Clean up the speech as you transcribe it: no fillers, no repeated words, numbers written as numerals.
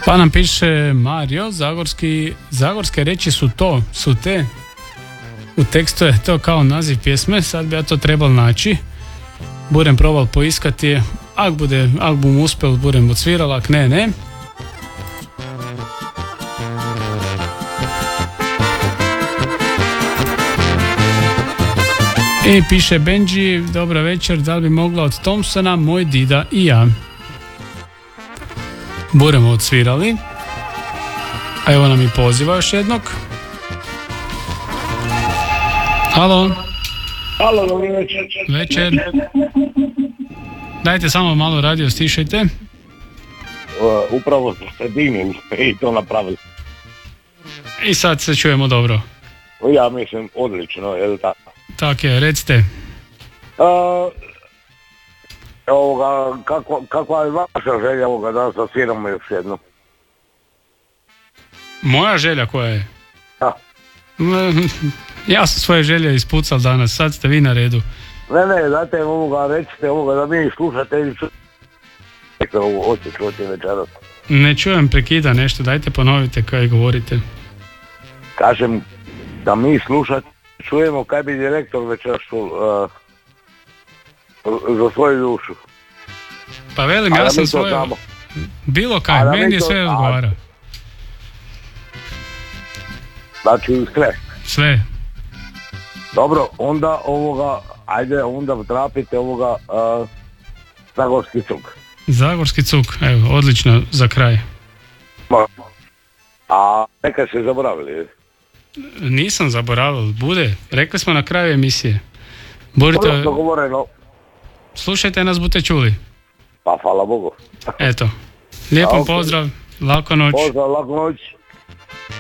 Pa nam piše Mario, zagorske riječi su to, su te. U tekstu je to kao naziv pjesme, sad bi ja to trebal naći. Budem probal poiskati, ak bum uspel, budem odsviral, ak ne. I piše Benji, dobra večer, da li bi mogla od Thompsona, moj dida i ja. Budemo odsvirali. A evo nam i poziva još jednog. Halo. Halo, dobro večer. Večer. Dajte samo malo radio, stišajte. Upravo ste dimim i to napravili. I sad se čujemo dobro. Ja mislim odlično, je li tako? Tako je, recite. Kakva je vaša želja da sasviramo još jednu? Moja želja koja je? Da. Ja sam svoje želje ispucal danas, sad ste vi na redu. Ne, dajte recite da mi slušate ovo čuti večeras. Ne čujem, prekida nešto, dajte ponovite kaj govorite. Kažem da mi čujemo kaj bi direktor večeras za svoju dušu. Pa velim, ja sam svoje... Bilo kaj, meni sve odgovara. Znači sve. Dobro, onda ajde onda trapite Zagorski cuk. Zagorski cuk, evo, odlično za kraj. A nekad se zaboravili? Nisam zaboravil, bude. Rekli smo na kraju emisije. Budite... Dogovoreno. Slušajte nas, budete čuli. Pa hvala Bogu. Eto. Lijepom pozdrav, laku noć. Pozdrav, laku noć.